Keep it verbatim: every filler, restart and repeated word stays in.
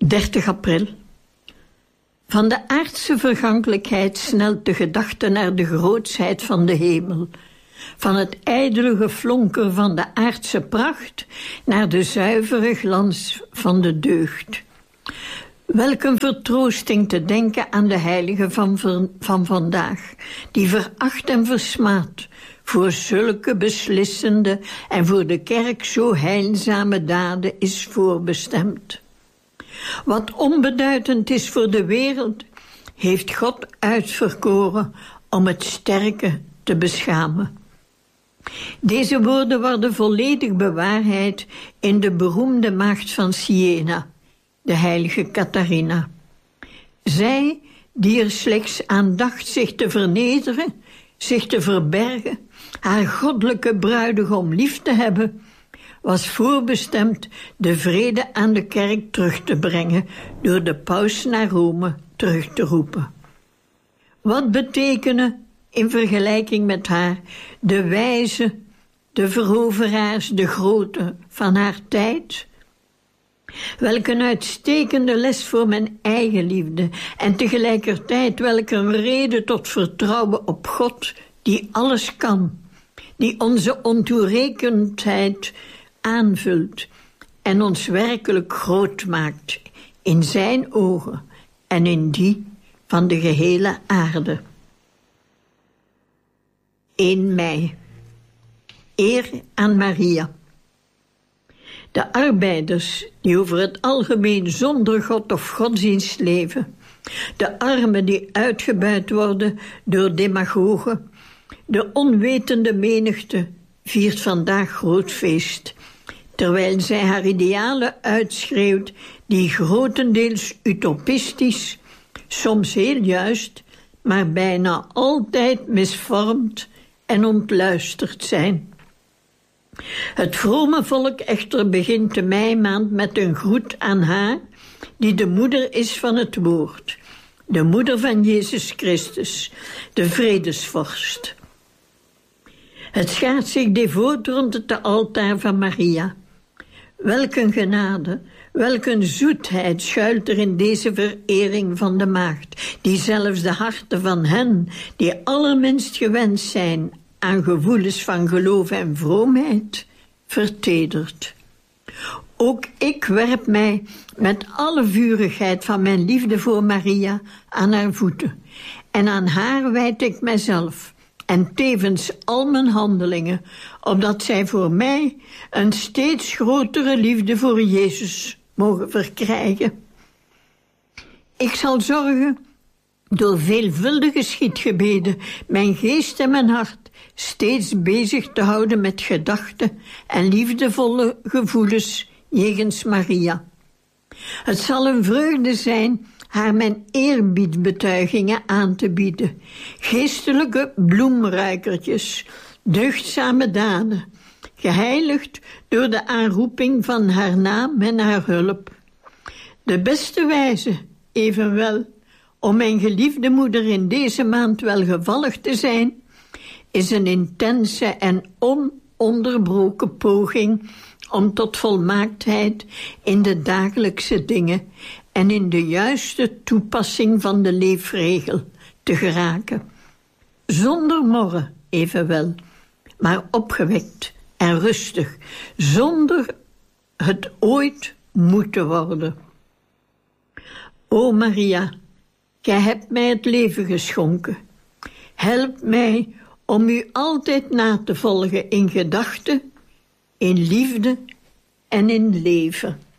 dertig april. Van de aardse vergankelijkheid snelt de gedachte naar de grootsheid van de hemel. Van het ijdele geflonker van de aardse pracht naar de zuivere glans van de deugd. Welk een vertroosting te denken aan de heiligen van, van vandaag, die veracht en versmaad voor zulke beslissende en voor de kerk zo heilzame daden is voorbestemd. Wat onbeduidend is voor de wereld, heeft God uitverkoren om het sterke te beschamen. Deze woorden worden volledig bewaarheid in de beroemde maagd van Siena, de heilige Catharina. Zij, die er slechts aan dacht zich te vernederen, zich te verbergen, haar goddelijke bruidegom lief te hebben, was voorbestemd de vrede aan de kerk terug te brengen door de paus naar Rome terug te roepen. Wat betekenen in vergelijking met haar de wijze, de veroveraars, de grote van haar tijd? Welk een uitstekende les voor mijn eigen liefde en tegelijkertijd welk een reden tot vertrouwen op God die alles kan, die onze ontoerekenendheid aanvult en ons werkelijk groot maakt in zijn ogen en in die van de gehele aarde. één mei. Eer aan Maria. De arbeiders die over het algemeen zonder God of godsdienst leven, de armen die uitgebuit worden door demagogen, de onwetende menigte viert vandaag groot feest, terwijl zij haar idealen uitschreeuwt die grotendeels utopistisch, soms heel juist, maar bijna altijd misvormd en ontluisterd zijn. Het vrome volk echter begint de meimaand met een groet aan haar, die de moeder is van het woord, de moeder van Jezus Christus, de vredesvorst. Het schaart zich devoot rond het altaar van Maria. Welk een genade, welk een zoetheid schuilt er in deze verering van de maagd, die zelfs de harten van hen, die allerminst gewend zijn aan gevoelens van geloof en vroomheid, vertedert. Ook ik werp mij met alle vurigheid van mijn liefde voor Maria aan haar voeten, en aan haar wijd ik mijzelf en tevens al mijn handelingen, opdat zij voor mij een steeds grotere liefde voor Jezus mogen verkrijgen. Ik zal zorgen, door veelvuldige schietgebeden, mijn geest en mijn hart steeds bezig te houden met gedachten en liefdevolle gevoelens jegens Maria. Het zal een vreugde zijn haar mijn eerbiedbetuigingen aan te bieden, geestelijke bloemruikertjes, deugdzame daden, geheiligd door de aanroeping van haar naam en haar hulp. De beste wijze, evenwel, om mijn geliefde moeder in deze maand welgevallig te zijn, is een intense en ononderbroken poging om tot volmaaktheid in de dagelijkse dingen en in de juiste toepassing van de leefregel te geraken. Zonder morren evenwel, maar opgewekt en rustig, zonder het ooit moeten worden. O Maria, gij hebt mij het leven geschonken. Help mij om u altijd na te volgen in gedachten, in liefde en in leven.